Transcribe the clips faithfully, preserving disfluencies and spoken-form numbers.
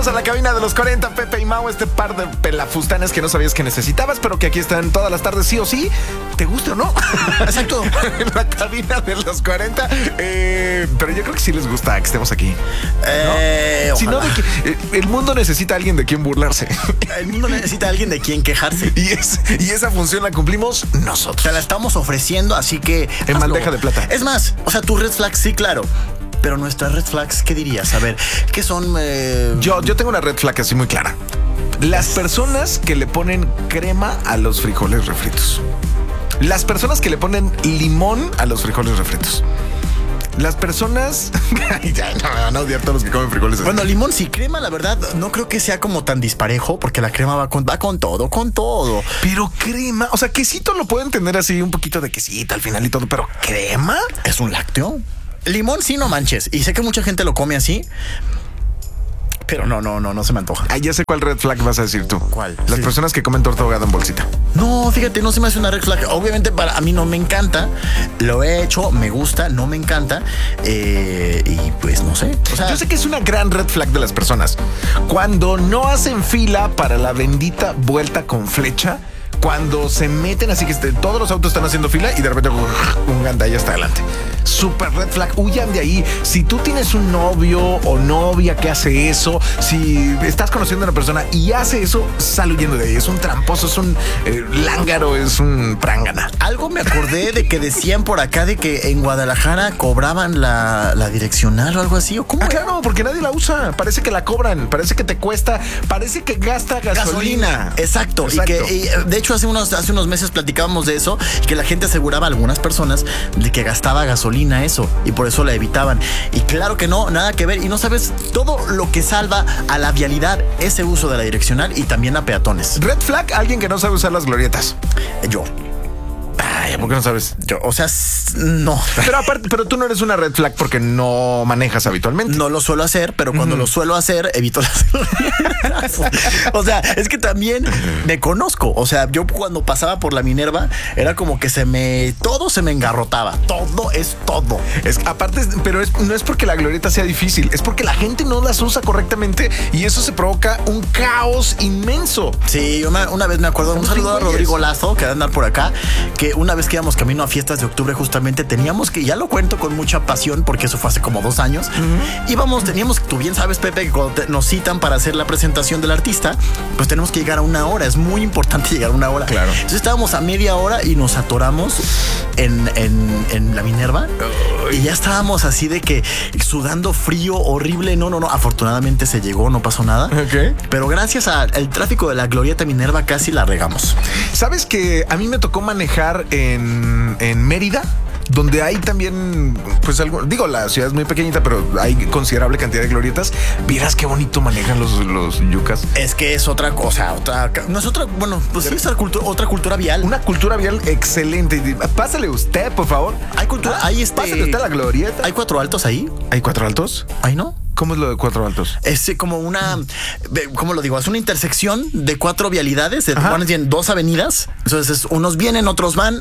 Regresamos a la cabina de los cuarenta, Pepe y Mau, este par de pelafustanes que no sabías que necesitabas, pero que aquí están todas las tardes sí o sí, te guste o no. Exacto. En la cabina de los cuarenta. Eh, pero yo creo que sí les gusta que estemos aquí. Eh, ¿no? Si no, de que, eh, el mundo necesita a alguien de quien burlarse. El mundo necesita a alguien de quien quejarse. Y, es, y esa función la cumplimos nosotros. Te la estamos ofreciendo, así que... En hazlo. bandeja de plata. Es más, o sea, tu red flag, sí, claro. Pero nuestras red flags, ¿qué dirías? A ver, ¿qué son? Eh... Yo, yo tengo una red flag así muy clara. Las personas que le ponen crema a los frijoles refritos. Las personas que le ponen limón a los frijoles refritos. Las personas... ya no me van a odiar todos los que comen frijoles. Bueno, limón sí, crema, la verdad, no creo que sea como tan disparejo, porque la crema va con, va con todo, con todo. Pero crema, o sea, quesito lo pueden tener así, un poquito de quesito al final y todo, pero crema es un lácteo. Limón sí, no manches. Y sé que mucha gente lo come así, pero no, no, no, no se me antoja. Ah, ya sé cuál red flag vas a decir tú. ¿Cuál? Las Sí. personas que comen torta ahogada en bolsita. No, fíjate, no se me hace una red flag. Obviamente para a mí no me encanta. Lo he hecho, me gusta, no me encanta. Eh, y pues no sé. O sea, Yo sé que es una gran red flag de las personas. Cuando no hacen fila para la bendita vuelta con flecha, cuando se meten así que este, todos los autos están haciendo fila y de repente un gandalla está adelante. Super red flag, huyan de ahí. Si tú tienes un novio o novia que hace eso, si estás conociendo a una persona y hace eso, sal huyendo de ahí. Es un tramposo, es un eh, lángaro, es un prángana. algo me acordé de que decían por acá de que en Guadalajara cobraban la, la direccional o algo así. ¿O cómo? Ah, claro, porque nadie la usa. Parece que la cobran, parece que te cuesta, parece que gasta gasolina. Gasolina. Exacto. Exacto. Y que, y, de hecho, hace unos, hace unos meses platicábamos de eso, que la gente aseguraba a algunas personas de que gastaba gasolina eso y por eso la evitaban. Y claro que no, nada que ver. Y no sabes todo lo que salva a la vialidad ese uso de la direccional y también a peatones. Red flag, alguien que no sabe usar las glorietas. Yo. Ay, ¿por qué no sabes? Yo, o sea, no. Pero aparte, pero tú no eres una red flag porque no manejas habitualmente. No lo suelo hacer, pero cuando uh-huh. lo suelo hacer, evito las glorietas. O sea, es que también me conozco. O sea, yo cuando pasaba por la Minerva, era como que se me... Todo se me engarrotaba. Todo es todo. Es, aparte, pero es, no es porque la glorieta sea difícil, es porque la gente no las usa correctamente y eso se provoca un caos inmenso. Sí, una, una vez me acuerdo, un saludo a Rodrigo Lazo, que va a andar por acá, que una vez que íbamos camino a fiestas de octubre, justamente teníamos que, ya lo cuento con mucha pasión, porque eso fue hace como dos años, uh-huh. íbamos, teníamos, tú bien sabes, Pepe, que cuando te, nos citan para hacer la presentación del artista, pues tenemos que llegar a una hora, es muy importante llegar a una hora. Claro. Entonces estábamos a media hora y nos atoramos en, en, en la Minerva y ya estábamos así de que sudando frío, horrible, no, no, no, afortunadamente se llegó, no pasó nada, okay. Pero gracias al tráfico de la Glorieta Minerva casi la regamos. ¿Sabes que a mí me tocó manejar en, en Mérida? Donde hay también, pues algo, digo, la ciudad es muy pequeñita, pero hay considerable cantidad de glorietas. Vieras qué bonito manejan los, los yucas. Es que es otra cosa, otra, no es otra, bueno, pues sí es otra cultura, otra cultura vial. Una cultura vial excelente. Pásale usted, por favor. Hay cultura, ah, hay este. Pásale usted a la glorieta. ¿Hay cuatro altos ahí? ¿Hay cuatro altos? ¿Ahí no? ¿Cómo es lo de cuatro altos? Es como una, ¿cómo lo digo? Es una intersección de cuatro vialidades, de bien, dos avenidas. Entonces, unos vienen, otros van.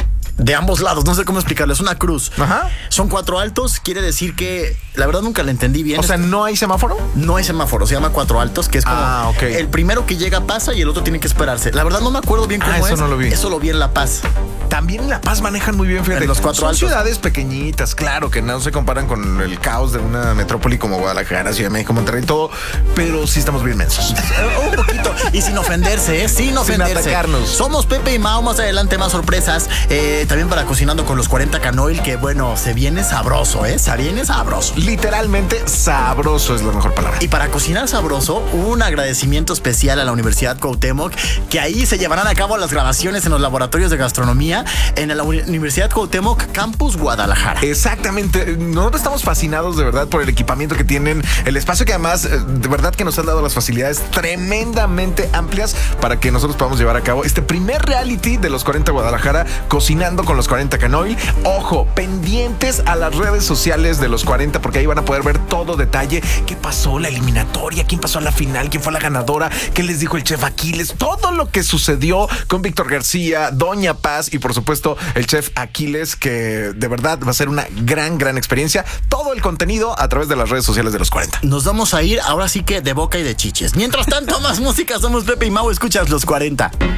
De ambos lados, no sé cómo explicarlo, es una cruz. Ajá. Son cuatro altos, quiere decir que la verdad nunca la entendí bien. O sea, ¿no hay semáforo? No hay semáforo, se llama cuatro altos, que es como ah, okay. el primero que llega pasa y el otro tiene que esperarse. La verdad no me acuerdo bien cómo ah, eso es. No lo vi. Eso lo vi en La Paz. También en La Paz manejan muy bien, fíjate. En los cuatro Son altos. ciudades pequeñitas, claro, que no se comparan con el caos de una metrópoli como Guadalajara, Ciudad de México, Monterrey, todo, pero sí estamos bien mensos. Un poquito. Y sin ofenderse, ¿eh? Sin ofenderse. Sin atacarnos. Somos Pepe y Mau, más adelante más sorpresas. Eh, también para Cocinando con los cuarenta Canoil, que bueno, se viene sabroso, ¿eh? Se viene sabroso. Literalmente sabroso es la mejor palabra. Y para cocinar sabroso, un agradecimiento especial a la Universidad Cuauhtémoc, que ahí se llevarán a cabo las grabaciones en los laboratorios de gastronomía en la Universidad Cuauhtémoc Campus Guadalajara. Exactamente. Nosotros estamos fascinados de verdad por el equipamiento que tienen, el espacio que además de verdad que nos han dado las facilidades tremendamente amplias para que nosotros podamos llevar a cabo este primer reality de los cuarenta Guadalajara, Cocinando con los cuarenta Canoil. Ojo, pendientes a las redes sociales de los cuarenta porque ahí van a poder ver todo detalle. ¿Qué pasó? La eliminatoria, quién pasó a la final, quién fue la ganadora, qué les dijo el chef Aquiles, todo lo que sucedió con Víctor García, Doña Paz y por supuesto, el chef Aquiles, que de verdad va a ser una gran, gran experiencia. Todo el contenido a través de las redes sociales de los cuarenta. Nos vamos a ir ahora sí que de boca y de chiches. Mientras tanto, más música. Somos Pepe y Mau. Escuchas los cuarenta.